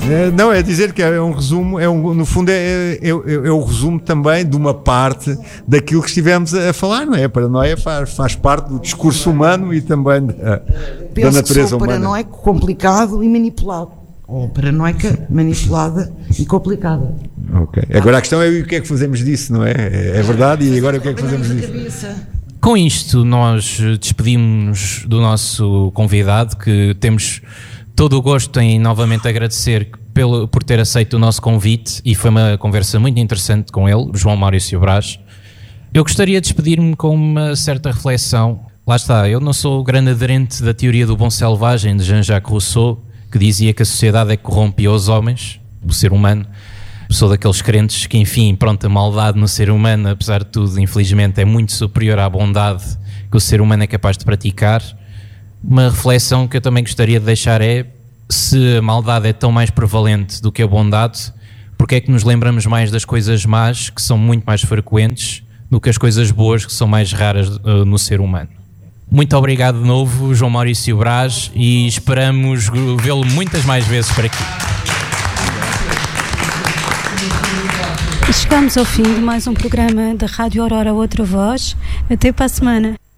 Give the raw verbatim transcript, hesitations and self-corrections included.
É, não, é dizer que é um resumo, é um, no fundo é, é, é, é o resumo também de uma parte daquilo que estivemos a falar, não é? A paranoia faz, faz parte do discurso humano e também da, da natureza humana. Paranoico, complicado e manipulado. Ou paranoica, manipulada e complicada. Ok. Agora a questão é o que é que fazemos disso, não é? É verdade, e agora o que é que fazemos disso? Com isto nós despedimos do nosso convidado, que temos todo o gosto em novamente agradecer pelo, por ter aceito o nosso convite, e foi uma conversa muito interessante com ele, João Maurício Braz. Eu gostaria de despedir-me com uma certa reflexão. Lá está, eu não sou grande aderente da teoria do bom selvagem de Jean-Jacques Rousseau, que dizia que a sociedade é que corrompia os homens, o ser humano. Sou daqueles crentes que, enfim, pronto, a maldade no ser humano, apesar de tudo, infelizmente, é muito superior à bondade que o ser humano é capaz de praticar. Uma reflexão que eu também gostaria de deixar é: se a maldade é tão mais prevalente do que a bondade, porque é que nos lembramos mais das coisas más, que são muito mais frequentes, do que as coisas boas, que são mais raras uh, no ser humano? Muito obrigado de novo, João Maurício Braz, e esperamos vê-lo muitas mais vezes por aqui. Chegamos ao fim de mais um programa da Rádio Aurora Outra Voz. Até para a semana.